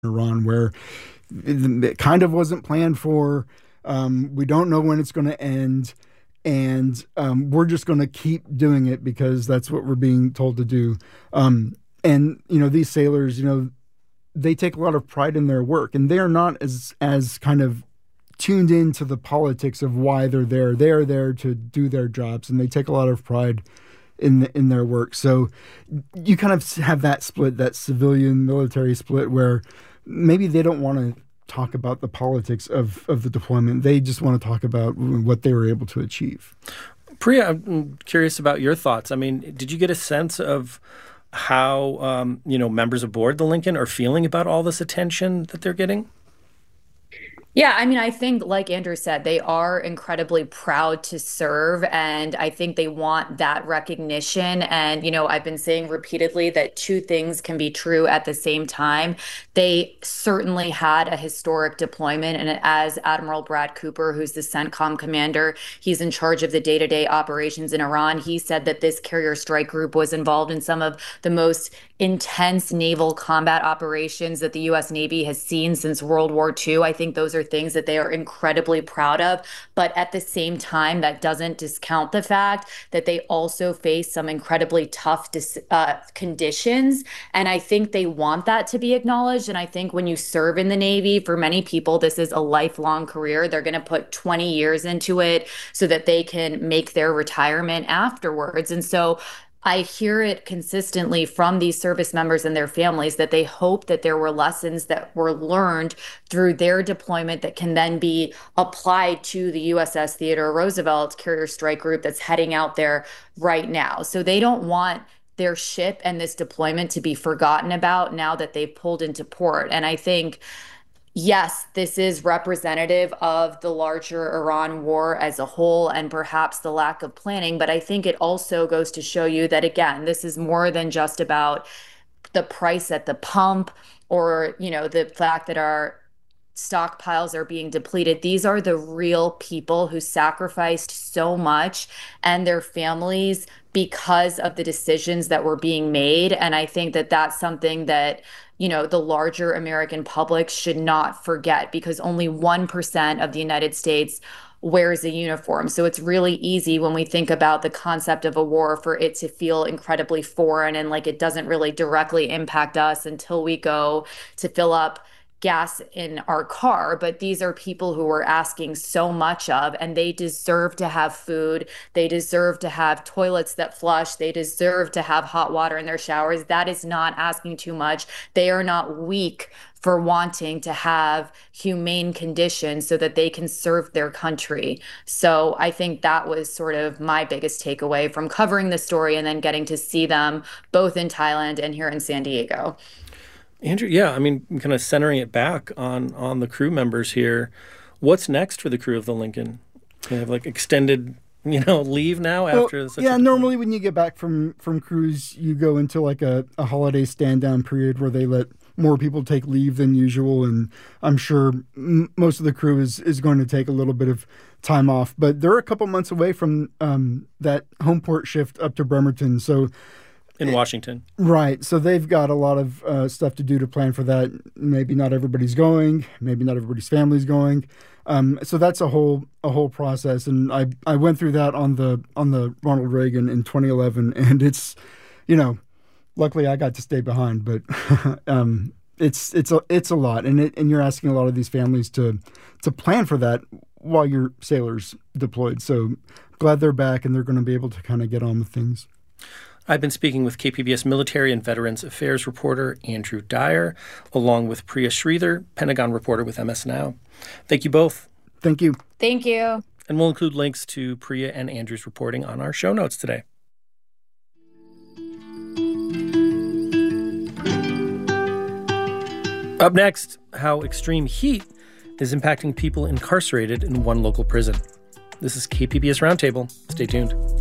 Iran, where it kind of wasn't planned for. We don't know when it's going to end, and we're just going to keep doing it because that's what we're being told to do. And these sailors, they take a lot of pride in their work, and they're not as kind of tuned into the politics of why they're there. They are there to do their jobs, and they take a lot of pride in their work. So you kind of have that split, that civilian military split, where maybe they don't want to talk about the politics of the deployment. They just want to talk about what they were able to achieve. Priya, I'm curious about your thoughts. I mean, did you get a sense of how, members aboard the Lincoln are feeling about all this attention that they're getting? Yeah, I mean, I think, like Andrew said, they are incredibly proud to serve, and I think they want that recognition. And, I've been saying repeatedly that two things can be true at the same time. They certainly had a historic deployment, and as Admiral Brad Cooper, who's the CENTCOM commander, he's in charge of the day-to-day operations in Iran. He said that this carrier strike group was involved in some of the most intense naval combat operations that the U.S. Navy has seen since World War II. I think those are things that they are incredibly proud of. But at the same time, that doesn't discount the fact that they also face some incredibly tough conditions. And I think they want that to be acknowledged. And I think when you serve in the Navy, for many people, this is a lifelong career. They're going to put 20 years into it so that they can make their retirement afterwards. And so I hear it consistently from these service members and their families that they hope that there were lessons that were learned through their deployment that can then be applied to the USS Theodore Roosevelt carrier strike group that's heading out there right now. So they don't want their ship and this deployment to be forgotten about now that they've pulled into port. And I think, yes, this is representative of the larger Iran war as a whole and perhaps the lack of planning. But I think it also goes to show you that, again, this is more than just about the price at the pump or, the fact that our stockpiles are being depleted. These are the real people who sacrificed so much and their families because of the decisions that were being made. And I think that that's something that the larger American public should not forget, because only 1% of the United States wears a uniform. So it's really easy when we think about the concept of a war for it to feel incredibly foreign and like it doesn't really directly impact us until we go to fill up gas in our car. But these are people who we're asking so much of, and they deserve to have food. They deserve to have toilets that flush. They deserve to have hot water in their showers. That is not asking too much. They are not weak for wanting to have humane conditions so that they can serve their country. So I think that was sort of my biggest takeaway from covering the story and then getting to see them both in Thailand and here in San Diego. Andrew, yeah, I mean, kind of centering it back on the crew members here. What's next for the crew of the Lincoln? They have extended, leave now after such yeah, normally when you get back from cruise, you go into a holiday stand down period where they let more people take leave than usual, and I'm sure most of the crew is going to take a little bit of time off. But they're a couple months away from that home port shift up to Bremerton, so in Washington. Right. So they've got a lot of stuff to do to plan for that. Maybe not everybody's going. Maybe not everybody's family's going. So that's a whole process. And I went through that on the Ronald Reagan in 2011. And it's, luckily I got to stay behind. But it's a lot. And you're asking a lot of these families to plan for that while your sailors deployed. So glad they're back and they're going to be able to kind of get on with things. I've been speaking with KPBS military and veterans affairs reporter Andrew Dyer, along with Priya Sridhar, Pentagon reporter with MS Now. Thank you both. Thank you. Thank you. And we'll include links to Priya and Andrew's reporting on our show notes today. Up next, how extreme heat is impacting people incarcerated in one local prison. This is KPBS Roundtable. Stay tuned.